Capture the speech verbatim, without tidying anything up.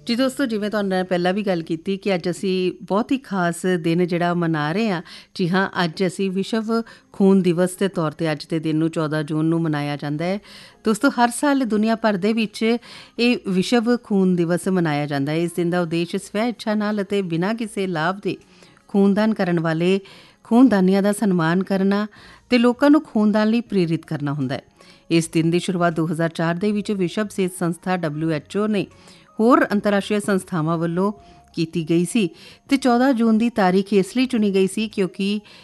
ਜੀ ਦੋਸਤੋ, ਜਿਵੇਂ ਤੁਹਾਡੇ ਨਾਲ ਪਹਿਲਾਂ ਵੀ ਗੱਲ ਕੀਤੀ ਕਿ ਅੱਜ ਅਸੀਂ ਬਹੁਤ ਹੀ ਖਾਸ ਦਿਨ ਜਿਹੜਾ ਮਨਾ ਰਹੇ ਹਾਂ। ਜੀ ਹਾਂ, ਅੱਜ ਅਸੀਂ ਵਿਸ਼ਵ ਖੂਨ ਦਿਵਸ ਦੇ ਤੌਰ 'ਤੇ ਅੱਜ ਦੇ ਦਿਨ ਨੂੰ ਚੌਦ੍ਹਾਂ ਜੂਨ ਨੂੰ ਮਨਾਇਆ ਜਾਂਦਾ ਹੈ। ਦੋਸਤੋ, ਹਰ ਸਾਲ ਦੁਨੀਆ ਭਰ ਦੇ ਵਿੱਚ ਇਹ ਵਿਸ਼ਵ ਖੂਨ ਦਿਵਸ ਮਨਾਇਆ ਜਾਂਦਾ ਹੈ। ਇਸ ਦਿਨ ਦਾ ਉਦੇਸ਼ ਸਵੈ ਇੱਛਾ ਨਾਲ ਅਤੇ ਬਿਨਾਂ ਕਿਸੇ ਲਾਭ ਦੇ ਖੂਨਦਾਨ ਕਰਨ ਵਾਲੇ ਖੂਨਦਾਨੀਆਂ ਦਾ ਸਨਮਾਨ ਕਰਨਾ ਅਤੇ ਲੋਕਾਂ ਨੂੰ ਖੂਨਦਾਨ ਲਈ ਪ੍ਰੇਰਿਤ ਕਰਨਾ ਹੁੰਦਾ ਹੈ। ਇਸ ਦਿਨ ਦੀ ਸ਼ੁਰੂਆਤ ਦੋ ਹਜ਼ਾਰ ਚਾਰ ਦੇ ਵਿੱਚ ਵਿਸ਼ਵ ਸਿਹਤ ਸੰਸਥਾ ਡਬਲਿਊ ਐਚ ਓ ਨੇ ਹੋਰ ਅੰਤਰਰਾਸ਼ਟਰੀ ਸੰਸਥਾਵਾਂ ਵੱਲੋਂ ਕੀਤੀ ਗਈ ਸੀ ਅਤੇ ਚੌਦ੍ਹਾਂ ਜੂਨ ਦੀ ਤਾਰੀਖ ਇਸ ਲਈ ਚੁਣੀ ਗਈ ਸੀ ਕਿਉਂਕਿ